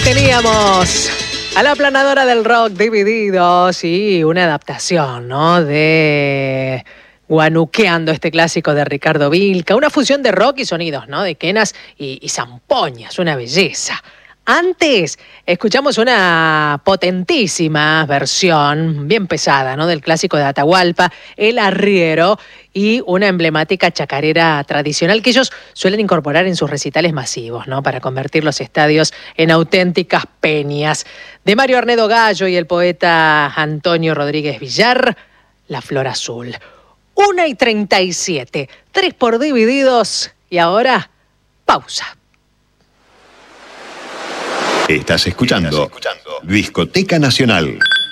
Teníamos a la aplanadora del rock Divididos y una adaptación, ¿no? De Guanuqueando, este clásico de Ricardo Vilca, una fusión de rock y sonidos, ¿no? De quenas y zampoñas, una belleza. Antes escuchamos una potentísima versión, bien pesada, ¿no? Del clásico de Atahualpa, El Arriero, y una emblemática chacarera tradicional que ellos suelen incorporar en sus recitales masivos, ¿no? Para convertir los estadios en auténticas peñas. De Mario Arnedo Gallo y el poeta Antonio Rodríguez Villar, La Flor Azul. 1:37, 3 por Divididos, y ahora, pausa. Estás escuchando Discoteca Nacional.